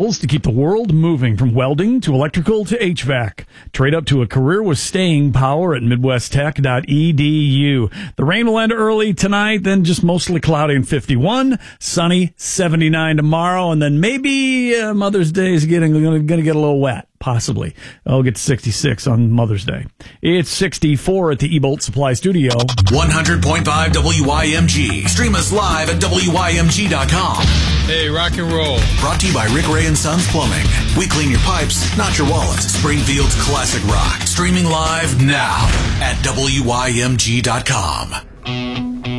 skills to keep the world moving from welding to electrical to HVAC. Trade up to a career with staying power at midwesttech.edu. The rain will end early tonight, then just mostly cloudy and 51, sunny 79 tomorrow, and then maybe Mother's Day is going to get a little wet. Possibly. I'll get to 66 on Mother's Day. It's 64 at the E-Bolt Supply Studio. 100.5 WYMG. Stream us live at WYMG.com. Hey, rock and roll. Brought to you by Rick Ray and Sons Plumbing. We clean your pipes, not your wallet. Springfield's classic rock. Streaming live now at WYMG.com.